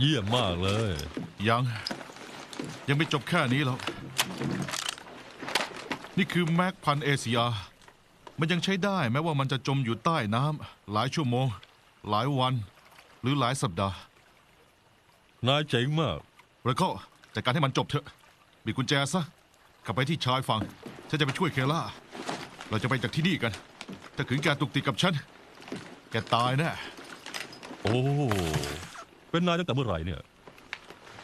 เยี่ยมมากเลยยังไม่จบแค่นี้หรอกนี่คือแม็กพันเอเชียมันยังใช้ได้แม้ว่ามันจะจมอยู่ใต้น้ำหลายชั่วโมงหลายวันหรือหลายสัปดาห์นายเจ๋งมากแล้วก็จัดการให้มันจบเถอะบิดกุญแจซะกลับไปที่ชายฝั่งฉันจะไปช่วยเคล่าเราจะไปจากที่นี่กันถ้าขืนแกตุกติดกับฉันแกตายแน่โอ้เป็นนายตั้งแต่เมื่อไหร่เนี่ย